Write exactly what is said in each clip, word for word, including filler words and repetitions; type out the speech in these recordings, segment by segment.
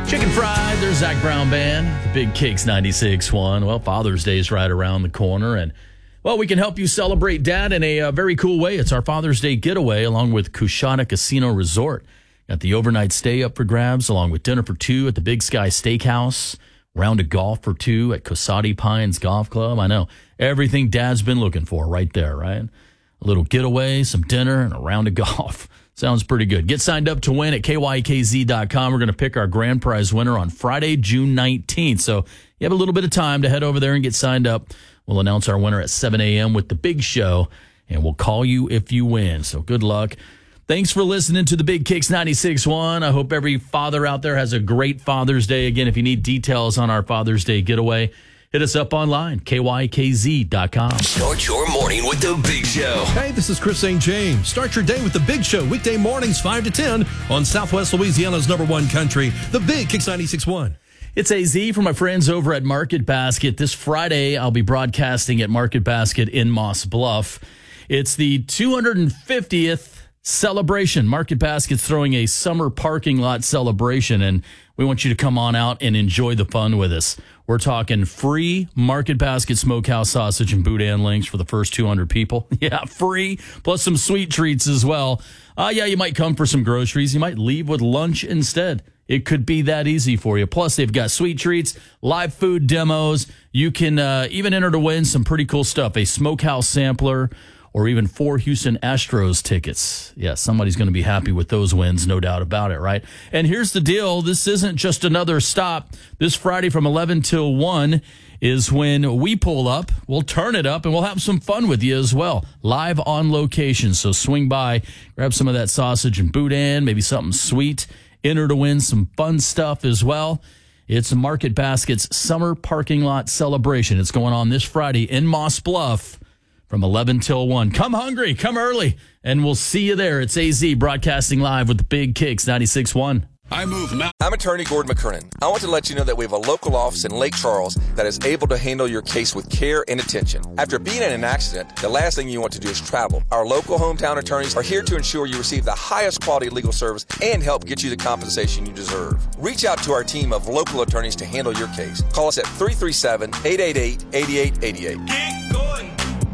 Chicken Fried, there's Zach Brown Band, the Big Kicks ninety-six point one. Well, Father's Day is right around the corner, and, well, we can help you celebrate Dad in a uh, very cool way. It's our Father's Day getaway along with Coushatta Casino Resort. Got the overnight stay up for grabs, along with dinner for two at the Big Sky Steakhouse, round of golf for two at Coushatta Pines Golf Club. I know, everything Dad's been looking for right there, right? A little getaway, some dinner, and a round of golf. Sounds pretty good. Get signed up to win at K Y K Z dot com. We're going to pick our grand prize winner on Friday, June nineteenth. So you have a little bit of time to head over there and get signed up. We'll announce our winner at seven a.m. with the big show, and we'll call you if you win. So good luck. Thanks for listening to the Big Kicks ninety-six point one. I hope every father out there has a great Father's Day. Again, if you need details on our Father's Day getaway, hit us up online, K Y K Z dot com. Start your morning with the Big Show. Hey, this is Chris Saint James. Start your day with the Big Show, weekday mornings five to ten on Southwest Louisiana's number one country, the Big Kicks ninety-six point one. It's A Z from my friends over at Market Basket. This Friday, I'll be broadcasting at Market Basket in Moss Bluff. It's the two hundred fiftieth celebration. Market Basket's throwing a summer parking lot celebration, and we want you to come on out and enjoy the fun with us. We're talking free Market Basket Smokehouse sausage and boudin links for the first two hundred people. Yeah, free, plus some sweet treats as well. Uh, yeah, you might come for some groceries. You might leave with lunch instead. It could be that easy for you. Plus, they've got sweet treats, live food demos. You can uh, even enter to win some pretty cool stuff, a smokehouse sampler, or even four Houston Astros tickets. Yeah, somebody's going to be happy with those wins, no doubt about it, right? And here's the deal. This isn't just another stop. This Friday from eleven till one is when we pull up. We'll turn it up, and we'll have some fun with you as well, live on location. So swing by, grab some of that sausage and boudin, maybe something sweet. Enter to win some fun stuff as well. It's Market Basket's Summer Parking Lot Celebration. It's going on this Friday in Moss Bluff from eleven till one. Come hungry, come early, and we'll see you there. It's A Z broadcasting live with the Big Kicks ninety-six point one. I move now. I'm attorney Gordon McKernan. I want to let you know that we have a local office in Lake Charles that is able to handle your case with care and attention. After being in an accident, the last thing you want to do is travel. Our local hometown attorneys are here to ensure you receive the highest quality legal service and help get you the compensation you deserve. Reach out to our team of local attorneys to handle your case. Call us at three three seven, eight eight eight, eight eight eight eight. Get going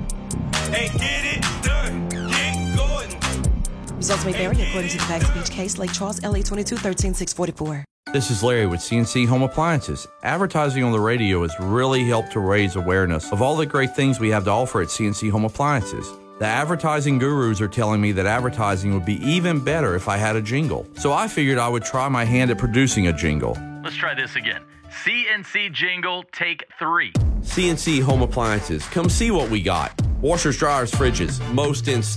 and get it done. Get going. Results may vary according to the facts of each case. Lake Charles, L A twenty-two thirteen six forty-four. This is Larry with C N C Home Appliances. Advertising on the radio has really helped to raise awareness of all the great things we have to offer at C N C Home Appliances. The advertising gurus are telling me that advertising would be even better if I had a jingle. So I figured I would try my hand at producing a jingle. Let's try this again. C N C jingle, take three. C N C Home Appliances. Come see what we got. Washers, dryers, fridges. Most in